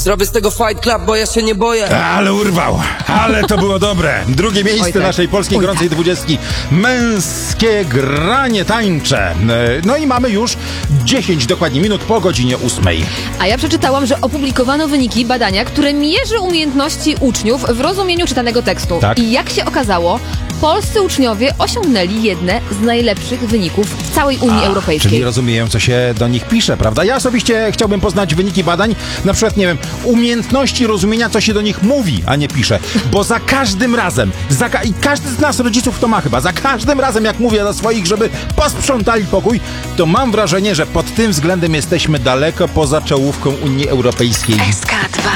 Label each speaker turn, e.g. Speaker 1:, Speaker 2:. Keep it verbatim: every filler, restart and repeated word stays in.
Speaker 1: Zrobię z tego Fight Club, bo ja się nie boję.
Speaker 2: Ale urwał, ale to było dobre. Drugie miejsce
Speaker 3: Oj, tak.
Speaker 2: naszej polskiej
Speaker 3: Oj,
Speaker 2: gorącej
Speaker 3: tak.
Speaker 2: dwudziestki. Męskie granie tańcze. E, No i mamy już dziesięć dokładnie minut po godzinie ósmej.
Speaker 3: A ja przeczytałam, że opublikowano wyniki badania, które mierzy umiejętności uczniów w rozumieniu czytanego tekstu.
Speaker 2: Tak.
Speaker 3: I jak się okazało, polscy uczniowie osiągnęli jedne z najlepszych wyników w całej Unii Europejskiej.
Speaker 2: Czyli rozumieją, co się do nich pisze, prawda? Ja osobiście chciałbym poznać wyniki badań, na przykład, nie wiem, umiejętności rozumienia, co się do nich mówi, a nie pisze. Bo za każdym razem, za ka- i każdy z nas, rodziców, to ma chyba, za każdym razem, jak mówię do swoich, żeby posprzątali pokój, to mam wrażenie, że pod tym względem jesteśmy daleko poza czołówką Unii Europejskiej.
Speaker 4: S K dwa.